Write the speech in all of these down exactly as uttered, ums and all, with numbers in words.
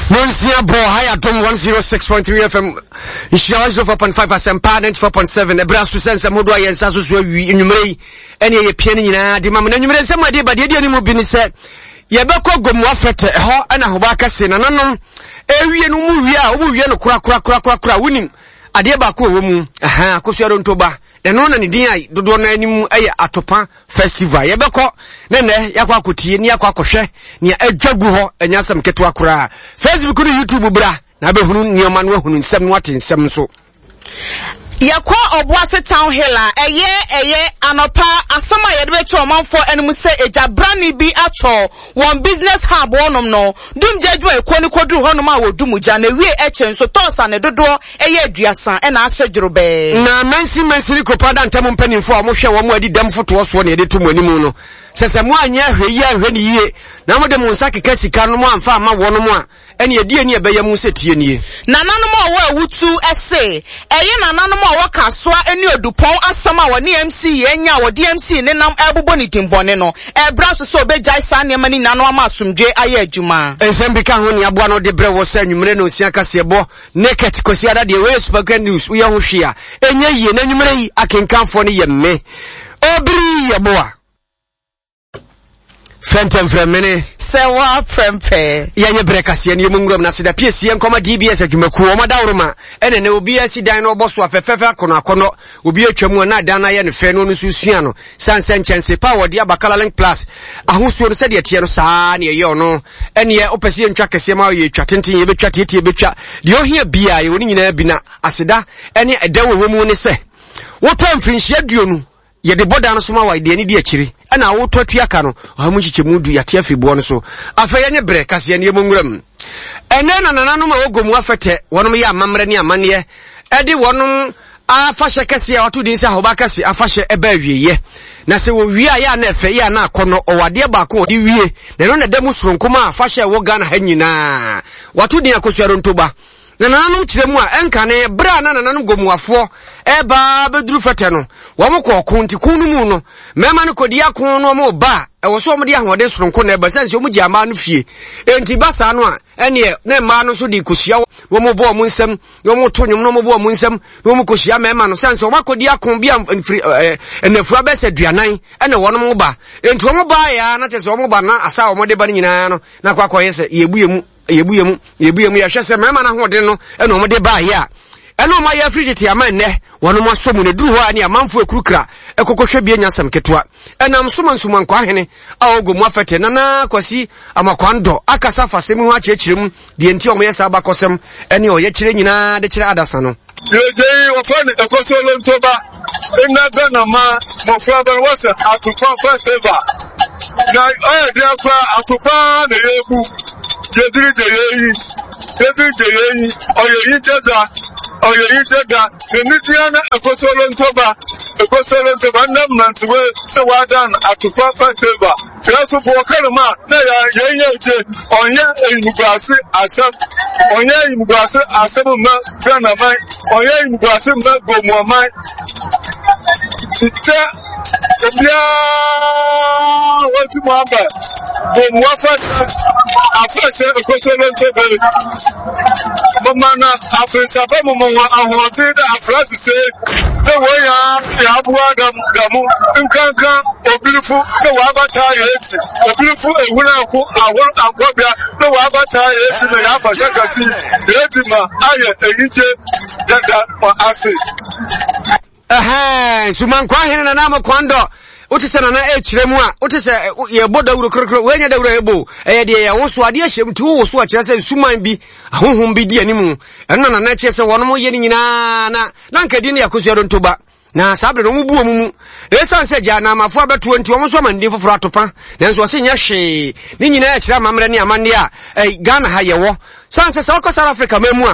Monsia Bo Haya Dom one oh six point three F M. Ishawazo four point five Asempa ninety-four point seven. Ebrasu sense modwa yensaso so enwumrei ene ye pie nyina de mam na enwumrei se made ba de de ni mu bi ni se ye bekọ gomu afete ho ana ho ba kase na nanom ewie no mu wie a wo wie no kura kura kura kura kura wunim ade ba ko wo mu aha akosuaro ntoba eno na ne din ai dodo na anim eye atopa festival ye bekọ ne ne yakwa akotie ni yakwa akohwe ni adwagu ho anyasam keto akora Facebook no YouTube bra na behunu nioma no ahunu nsem no atensem so yakwa Obuase Town Hill eye eye anopa asama ye de beto omanfo enum se eja brani bi ato one business hub wonom no dum jeju ekoni kodu honom a wodumuja na wie eche so tosa ne dodo eye aduasan e na asejrobe na mansi mansi kopada ntam mpanimfo a mo hwe wo mo adi dam foto so ne de to manimu no sese mo anya hwe yi ahwe ni yie na mo de mo nsa keka sika no mo amfa ama wonom a ene edi eni ebeye mu setie nie nananom a wo awutu ese eye nananom a wo kaswa eni odupon asama wo ni M C yenya wo D M C ne nam ebubo ni timbone no ebra so so obejai sa ne mani nano ama asumdwe aye adwuma ensem bika ho ne aboa no de bre wo sa nwumre no osia kasebo naked kosi ada de we spoken news wo ye ho hwe a enye yie na nwumre yi akenkanfo ne ye me obri ye boa Fentem fremene sewa prempe yanye brekase ne munguram na sida piesi enkoma D B S adwumaku o madawroma ene ne obi asidan no oboso afefefe akono akono obi atwamu na dan na ye ne fe no no susua no sanse nchense pa wodi abakala link plus ahosuo no sede tie no saa ne ye ono ene ye opese ntwa kese ma ye twa tenten ye betwa tie betwa de ohia bia ye woni nyina bi na asida ene edawo wo mu ne se wo pamfinhia duonu ye de boda no so ma wa de ani di akiri ana wo totua ka no amu chichemu du ya te afibo no so afa ye bre kase ne munguram ene na nananom a ogomu afete wonom ya amamre ne amane e de wonom afa hye kase a oto din se ahoba kase afa hye eba wieye na se wo wie ya na efe ya na akono owade ba ko odi wie na no na damu soronkoma afa hye wo Ghana ha nyina wato din akosuaro ntoba na nananom kiremu a enka ne bra na nananom gomuafo eba beduru fete no wo mo ko konti kunu mu no mema no kodi akon no mo ba e wo so mo di ahode soronko na eba sense o mo giama no fie enti basa no a ene na ma no so di kuhia wo mo bo mo nsem wo mo to nyum no mo bo mo nsem wo mo kuhia mema no sense o ma kodi akon bia enafu abese duanan ene wo no mo ba enti wo mo ba ya na tese wo mo ba na asa wo mo de ba nyina no na kwa kwa yese yebuyemu yebuyemu yebuyemu ya hwese mema na hode no ene wo mo de ba ya eno ma ya frigiti amanne wono mo asomu ne duru ho ani amanfo ekurukra ekokohwe bia nyasam ketua enam soma nsuma nkwa hene a ogomu afete nana kwasi amakwando akasa fasem ho achechirem de enti o mo yesa abakosem ene o ye kire nyina de kire adasa no yeje wo fa ne ekosolo ntoba ina Ghana ma mo fa ba wasa atupa festival na o de akwa atupa ne yebu jediri je yeyi jediri je yeyi oyeyi jeza oyeyi jeda enitiana ekosolo ntoba ekosolo ntoba ndam nantwe se wadan atupa festival yaso bo karma na ya yenye je onye imugrasi asem onye imugrasi asem ma Ghana mai onye imugrasi ma gomu mai sita obia wati mwamba gomu afata afase ekosolo ntoba mama afisa ba mama ahote da afrasi se the way ya abuwa gam gamu nkankan obirifu the wa bata yechi obirifu ehuna ko awor ankobia the wa bata yechi na ya fasha kasi edima aye eyije daga ase eh suman kwa hene na namo kwando utise na na echiremu a utise ye boda wuro krokro wenya da wuro ebo eh de ya woso ade ahyem ti woso a kire se suman bi ahohom bi di animu enna na na kire se wono mo ye ni nyina na nanka di ne yakosuado ntoba na sabre no mu buo mu esan se ja na mafo abeto nti wo so mande foforo atopa nanso wo se nya hwe ni nyina ya kire amamre ne amande a eh Ghana ha ye wo san se se South Africa mamu a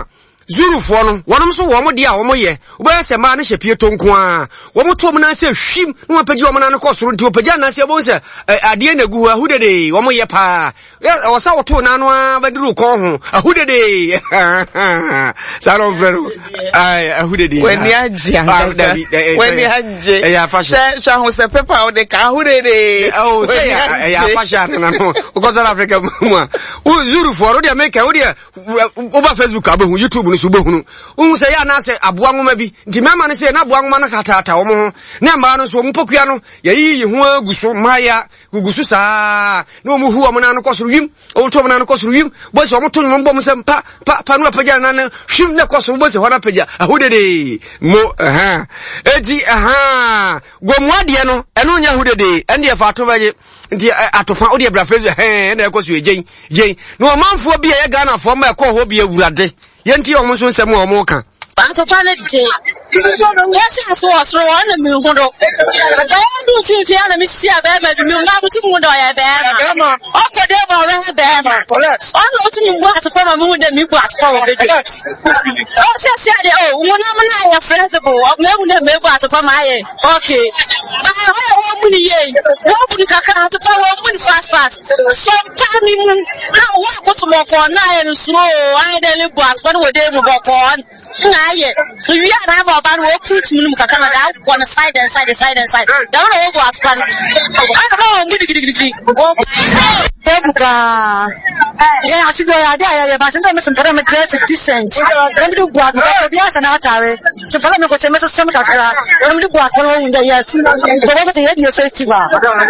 Zuru for no wonom so wo mo dia wo mo ye wo be se ma ne hye to nko a wo mo to mo na se hwim no apagi wo mo na ne kosoro nti opagi na se bo se ade na gu ahudede wo mo ye pa wo sa wo to na no a badiru ko ho ahudede saro frero ai ahudede when ya jia when ya je e ya fashion sha ho se pepa o de ka ahudede oh say ya fashion na no ko South Africa mu a Zuru for wo de America wo de over Facebook abahu YouTube no so bohunu unu se ya na se aboa nwoma bi nti mama ne se na aboa nwoma na katata wo mo ho ne mba no so mpokua no ya yi ho aguso maya gugusu saa no mu hu wo mo na no kosoro wim o to mo na no kosoro wim bo se wo to no mbom se pa pa pa no apagya na na hwim ne kosoro bo se ho na apagya ahudede mo aha eti aha gomwade no eno nya ahudede ende ya fa to baye nti atofa odi ebra Facebook he na ekoso ejen jen no manfo bia ye Ghana fo ma ekọ ho bia wurade yenti omo so nsem omo ka atofa ne je yes so so na mi hu do ba ndu fifi ana mi sia ba ba mi nga buti mu do ya ba ma o ko de ba re ba ma o no tu mi bu atofa ma mu de mi bu atofa wo be o se se de o mo na mo na ya flexible o me mu de me bu atofa ma ye okay ba o mu ni ye wo bu ni kaka atofa wo mu ni fast fast so time mi mu na wo ko to mo ko na ye no slow ai de le bu atofa wo de mu bo ko na ye we are na ba ba wo put mu kaka na da one side and side side and side da wo wo atofa I don't know gidi gidi gidi wo ebuka yeah I figure ya there ya ba senta me senta me dress decent dem do gwa ko bi asa na atare so fala me ko te me so sem kakra dem do gwa ko wo nda yes so wo te radio festival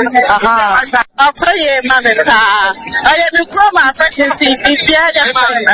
aha after ye mama ta I am from my fashion T V bia ja